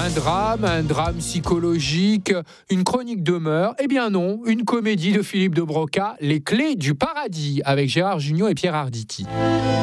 un drame psychologique, une chronique de meurtre. Eh bien non, une comédie de Philippe de Broca, Les Clés du paradis, avec Gérard Jugnot et Pierre Arditi.